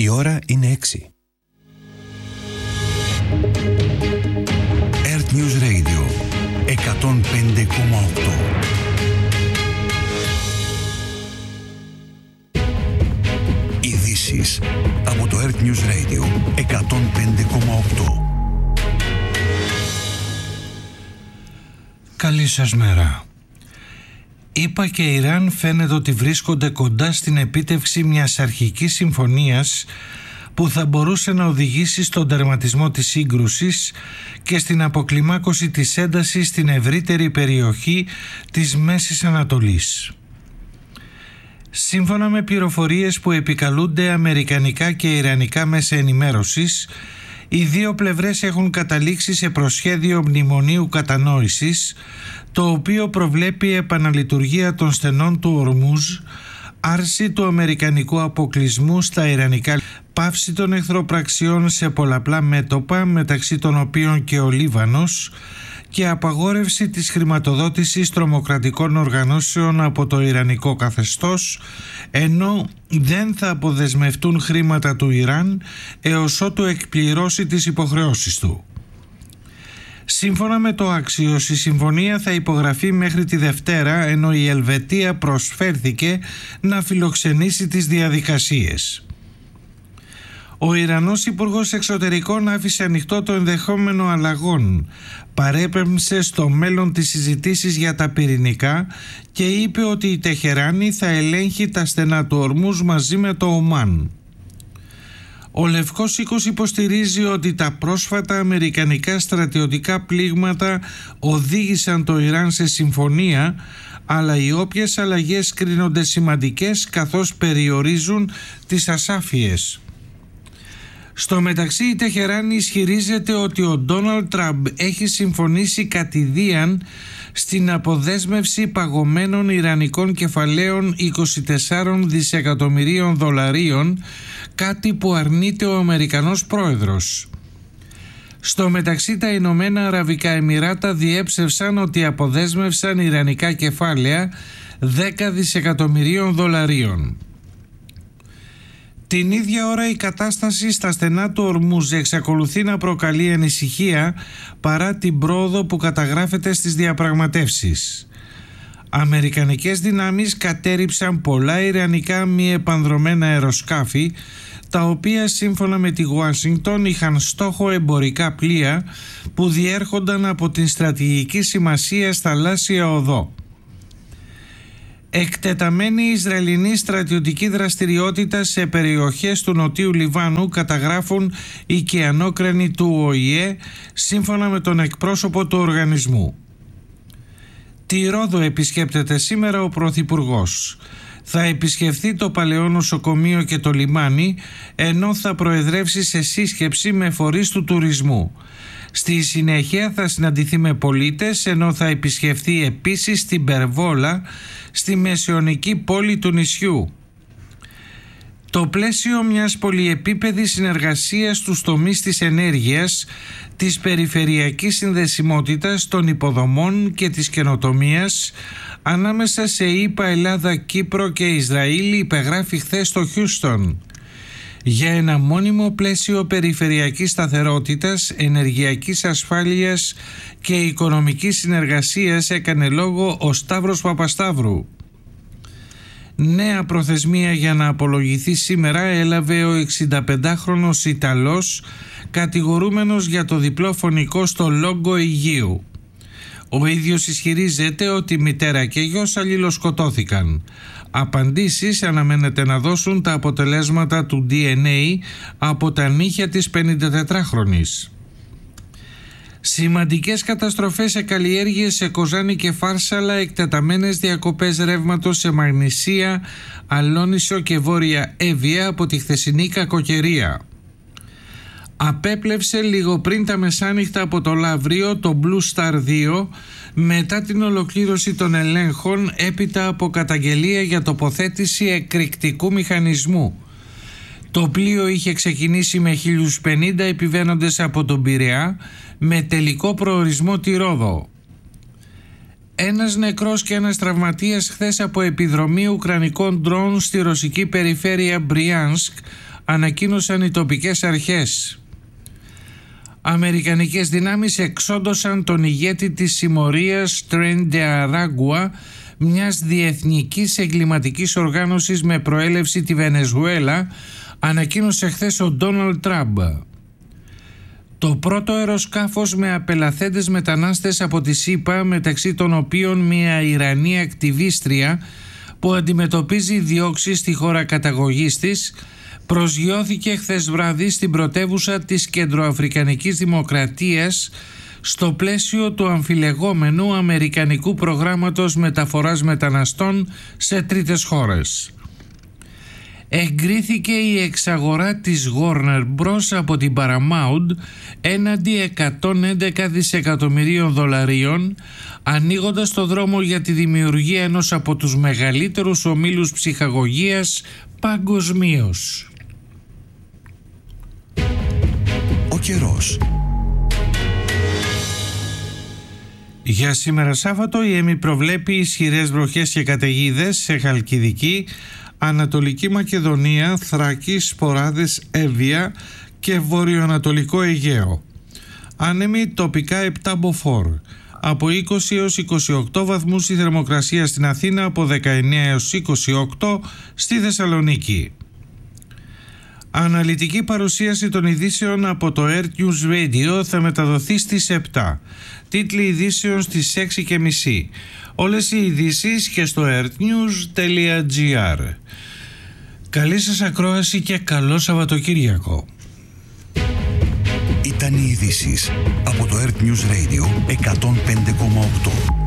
Η ώρα είναι 6. Earth News Radio 105,8. Ειδήσεις από το Earth News Radio 105,8. Καλή σας μέρα. ΗΠΑ και Ιράν φαίνεται ότι βρίσκονται κοντά στην επίτευξη μιας αρχικής συμφωνίας που θα μπορούσε να οδηγήσει στον τερματισμό της σύγκρουσης και στην αποκλιμάκωση της έντασης στην ευρύτερη περιοχή της Μέσης Ανατολής. Σύμφωνα με πληροφορίες που επικαλούνται αμερικανικά και ιρανικά μέσα ενημέρωσης, οι δύο πλευρές έχουν καταλήξει σε προσχέδιο μνημονίου κατανόησης, το οποίο προβλέπει επαναλειτουργία των στενών του Ορμούζ, άρση του αμερικανικού αποκλεισμού στα ιρανικά, πάυση των εχθροπραξιών σε πολλαπλά μέτωπα, μεταξύ των οποίων και ο Λίβανος, και απαγόρευση της χρηματοδότησης τρομοκρατικών οργανώσεων από το ιρανικό καθεστώς, ενώ δεν θα αποδεσμευτούν χρήματα του Ιράν έως ότου εκπληρώσει τις υποχρεώσεις του. Σύμφωνα με το Axios, η συμφωνία θα υπογραφεί μέχρι τη Δευτέρα, ενώ η Ελβετία προσφέρθηκε να φιλοξενήσει τις διαδικασίες. Ο Ιρανός Υπουργός Εξωτερικών άφησε ανοιχτό το ενδεχόμενο αλλαγών, παρέπεμψε στο μέλλον τις συζητήσεις για τα πυρηνικά και είπε ότι η Τεχεράνη θα ελέγχει τα στενά του Ορμούζ μαζί με το Ομάν. Ο Λευκός Οίκος υποστηρίζει ότι τα πρόσφατα αμερικανικά στρατιωτικά πλήγματα οδήγησαν το Ιράν σε συμφωνία, αλλά οι όποιες αλλαγές κρίνονται σημαντικές καθώς περιορίζουν τις ασάφειες. Στο μεταξύ, η Τεχεράνη ισχυρίζεται ότι ο Ντόναλντ Τραμπ έχει συμφωνήσει κατηδίαν στην αποδέσμευση παγωμένων ιρανικών κεφαλαίων 24 δισεκατομμυρίων δολαρίων, κάτι που αρνείται ο Αμερικανός πρόεδρος. Στο μεταξύ, τα Ηνωμένα Αραβικά Εμιράτα διέψευσαν ότι αποδέσμευσαν ιρανικά κεφάλαια 10 δισεκατομμυρίων δολαρίων. Την ίδια ώρα η κατάσταση στα στενά του Ορμούζ εξακολουθεί να προκαλεί ανησυχία παρά την πρόοδο που καταγράφεται στις διαπραγματεύσεις. Αμερικανικές δυνάμεις κατέρριψαν πολλά ιρανικά μη επανδρωμένα αεροσκάφη, τα οποία σύμφωνα με τη Ουάσιγκτον είχαν στόχο εμπορικά πλοία που διέρχονταν από την στρατηγική σημασία θαλάσσια οδό. Εκτεταμένη Ισραηλινή στρατιωτική δραστηριότητα σε περιοχές του Νοτίου Λιβάνου, καταγράφουν οι οικιανόκρανοι του ΟΗΕ σύμφωνα με τον εκπρόσωπο του οργανισμού. Τη Ρόδο επισκέπτεται σήμερα ο Πρωθυπουργός. Θα επισκεφθεί το παλαιό νοσοκομείο και το λιμάνι, ενώ θα προεδρεύσει σε σύσκεψη με φορείς του τουρισμού. Στη συνέχεια θα συναντηθεί με πολίτες, ενώ θα επισκεφθεί επίσης την Περβόλα, στη μεσαιωνική πόλη του νησιού. Το πλαίσιο μιας πολυεπίπεδης συνεργασίας στους τομείς της ενέργειας, της περιφερειακής συνδεσιμότητας, των υποδομών και της καινοτομίας ανάμεσα σε ΗΠΑ, Ελλάδα, Κύπρο και Ισραήλ υπεγράφει χθες στο Χιούστον. Για ένα μόνιμο πλαίσιο περιφερειακής σταθερότητας, ενεργειακής ασφάλειας και οικονομικής συνεργασίας έκανε λόγο ο Σταύρος Παπασταύρου. Νέα προθεσμία για να απολογηθεί σήμερα έλαβε ο 65χρονος Ιταλός, κατηγορούμενος για το διπλό φωνικό στο Λόγκο Αιγαίου. Ο ίδιος ισχυρίζεται ότι μητέρα και γιος αλληλοσκοτώθηκαν. Απαντήσεις αναμένεται να δώσουν τα αποτελέσματα του DNA από τα νύχια της 54χρονης. Σημαντικές καταστροφές σε καλλιέργειες σε Κοζάνη και Φάρσαλα, εκτεταμένες διακοπές ρεύματος σε Μαγνησία, Αλόνισο και Βόρεια Εύβοια από τη χθεσινή κακοκαιρία. Απέπλευσε λίγο πριν τα μεσάνυχτα από το Λαύριο το Blue Star 2 μετά την ολοκλήρωση των ελέγχων έπειτα από καταγγελία για τοποθέτηση εκρηκτικού μηχανισμού. Το πλοίο είχε ξεκινήσει με 1050 επιβαίνοντες από τον Πειραιά με τελικό προορισμό τη Ρόδο. Ένας νεκρός και ένας τραυματίας χθες από επιδρομή ουκρανικών ντρόουν στη ρωσική περιφέρεια Μπριάνσκ, ανακοίνωσαν οι τοπικές αρχές. Αμερικανικές δυνάμεις εξόντωσαν τον ηγέτη της συμμορίας Tren de Aragua, μιας διεθνικής εγκληματικής οργάνωσης με προέλευση τη Βενεζουέλα, ανακοίνωσε χθες ο Ντόναλντ Τραμπ. Το πρώτο αεροσκάφος με απελαθέντες μετανάστες από τη ΣΥΠΑ, μεταξύ των οποίων μια Ιρανή ακτιβίστρια που αντιμετωπίζει διώξεις στη χώρα καταγωγής της, προσγειώθηκε χθες βράδυ στην πρωτεύουσα της Κεντροαφρικανικής Δημοκρατίας στο πλαίσιο του αμφιλεγόμενου αμερικανικού προγράμματος μεταφοράς μεταναστών σε τρίτες χώρες. Εγκρίθηκε η εξαγορά της Warner Bros. Από την Paramount έναντι 111 δισεκατομμυρίων δολαρίων, ανοίγοντας το δρόμο για τη δημιουργία ενός από τους μεγαλύτερους ομίλους ψυχαγωγίας παγκοσμίως. Ο καιρός. Για σήμερα Σάββατο η ΕΜΗ προβλέπει ισχυρές βροχές και καταιγίδες σε Χαλκιδική, Ανατολική Μακεδονία, Θράκη, Σποράδες, Εύβοια και Βορειοανατολικό Αιγαίο. Άνεμοι τοπικά 7 μποφόρ. Από 20 έως 28 βαθμούς η θερμοκρασία στην Αθήνα, από 19 έως 28 στη Θεσσαλονίκη. Αναλυτική παρουσίαση των ειδήσεων από το Earth News Radio θα μεταδοθεί στις 7. Τίτλοι ειδήσεων στις 6:30. Όλες οι ειδήσεις και στο earthnews.gr. Καλή σας ακρόαση και καλό Σαββατοκύριακο. Ήταν οι ειδήσεις από το Earth News Radio 105,8.